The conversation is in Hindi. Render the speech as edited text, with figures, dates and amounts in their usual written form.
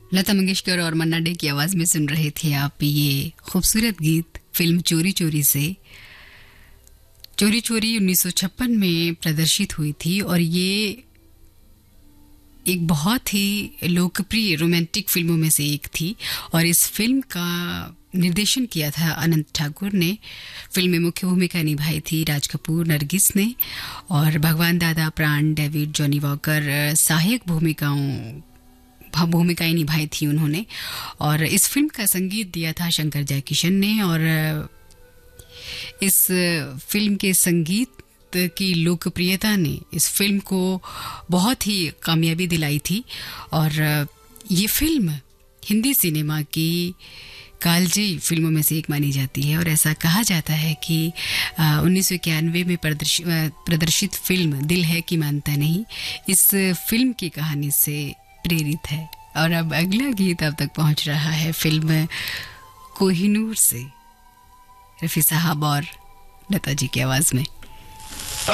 लता मंगेशकर और मन्ना डे की आवाज में सुन रहे थे आप ये खूबसूरत गीत फिल्म चोरी चोरी से। चोरी चोरी 1956 में प्रदर्शित हुई थी और ये एक बहुत ही लोकप्रिय रोमांटिक फिल्मों में से एक थी और इस फिल्म का निर्देशन किया था अनंत ठाकुर ने। फिल्म में मुख्य भूमिका निभाई थी राज कपूर, नरगिस ने, और भगवान दादा, प्राण, डेविड, जॉनी वॉकर सहायक भूमिकाएं निभाई थी उन्होंने। और इस फिल्म का संगीत दिया था शंकर जयकिशन ने। और इस फिल्म के संगीत की लोकप्रियता ने इस फिल्म को बहुत ही कामयाबी दिलाई थी। और ये फिल्म हिंदी सिनेमा की कालजयी फिल्मों में से एक मानी जाती है। और ऐसा कहा जाता है कि 1991 में प्रदर्शित फिल्म दिल है कि मानता नहीं इस फिल्म की कहानी से प्रेरित है। और अब अगला गीत अब तक पहुंच रहा है फिल्म कोहिनूर से, रफी साहब और लता जी की आवाज में।